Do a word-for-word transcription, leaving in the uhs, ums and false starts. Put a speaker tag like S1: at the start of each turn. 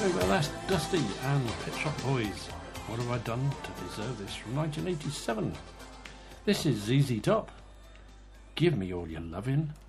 S1: Well, that's Dusty and Pet Shop Boys. What have I done to deserve this? From nineteen eighty-seven. This is Z Z Top. Give me all your lovin'.